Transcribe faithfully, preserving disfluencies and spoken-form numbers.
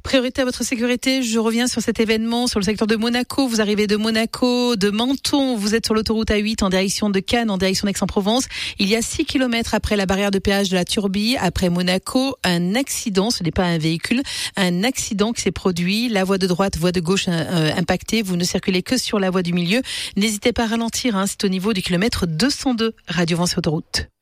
Priorité à votre sécurité, je reviens sur cet événement sur le secteur de Monaco. Vous arrivez de Monaco, de Menton, vous êtes sur l'autoroute A huit en direction de Cannes, en direction d'Aix-en-Provence. Il y a six kilomètres après la barrière de péage de la Turbie, après Monaco, un accident, ce n'est pas un véhicule, un accident qui s'est produit. La voie de droite, voie de gauche euh, impactée, vous ne circulez que sur la voie du milieu. N'hésitez pas à ralentir, hein, c'est au niveau du kilomètre deux cent deux, Radio Vence Autoroute.